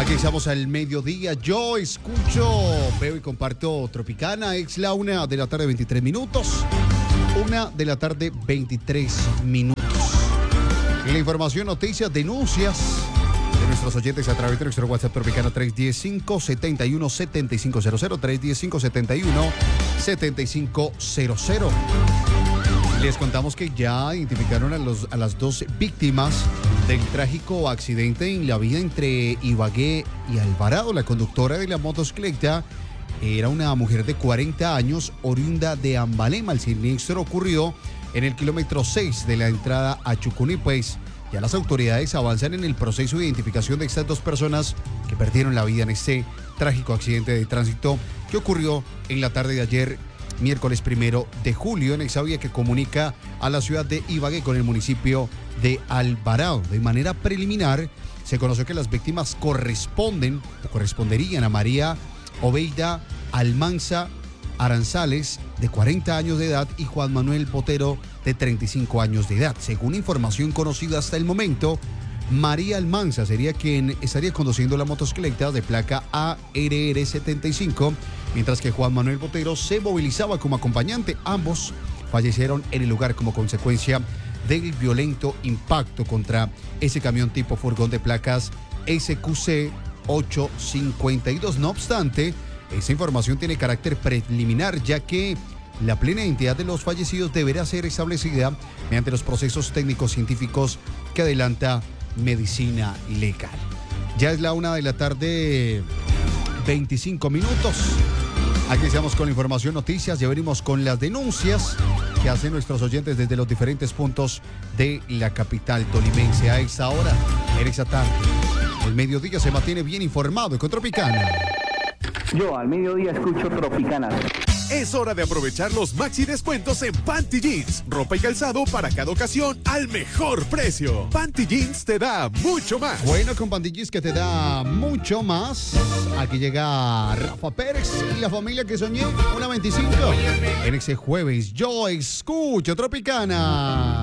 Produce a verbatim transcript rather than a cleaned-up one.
Aquí estamos al mediodía. Yo escucho, veo y comparto Tropicana. Es la una de la tarde, veintitrés minutos. Una de la tarde, veintitrés minutos. En la información, noticias, denuncias de nuestros oyentes a través de nuestro WhatsApp Tropicana tres uno cero, cinco siete uno, siete cinco cero cero, tres uno cero, cinco siete uno, siete cinco cero cero. Les contamos que ya identificaron a, los, a las dos víctimas del trágico accidente en la vía entre Ibagué y Alvarado. La conductora de la motocicleta era una mujer de cuarenta años, oriunda de Ambalema. El siniestro ocurrió en el kilómetro seis de la entrada a Chucuní. Pues ya las autoridades avanzan en el proceso de identificación de estas dos personas que perdieron la vida en este trágico accidente de tránsito que ocurrió en la tarde de ayer, miércoles primero de julio, en esa vía que comunica a la ciudad de Ibagué con el municipio de Alvarado. De manera preliminar, se conoció que las víctimas corresponden o corresponderían a María Obeida Almanza Aranzales, de cuarenta años de edad, y Juan Manuel Botero, de treinta y cinco años de edad. Según información conocida hasta el momento, María Almanza sería quien estaría conduciendo la motocicleta de placa A R R setenta y cinco, mientras que Juan Manuel Botero se movilizaba como acompañante. Ambos fallecieron en el lugar como consecuencia del violento impacto contra ese camión tipo furgón de placas S Q C ochocientos cincuenta y dos. No obstante, esa información tiene carácter preliminar, ya que la plena identidad de los fallecidos deberá ser establecida mediante los procesos técnicos científicos que adelanta Medicina Legal. Ya es la una de la tarde, veinticinco minutos. Aquí estamos con la información, noticias, ya venimos con las denuncias que hacen nuestros oyentes desde los diferentes puntos de la capital tolimense. A esta hora, en esta tarde, el mediodía se mantiene bien informado con Tropicana. Yo al mediodía escucho Tropicana. Es hora de aprovechar los maxi descuentos en Panty Jeans. Ropa y calzado para cada ocasión al mejor precio. Panty Jeans te da mucho más. Bueno, con Panty Jeans que te da mucho más. Aquí llega Rafa Pérez y la familia que soñé, una veinticinco. En ese jueves yo escucho Tropicana.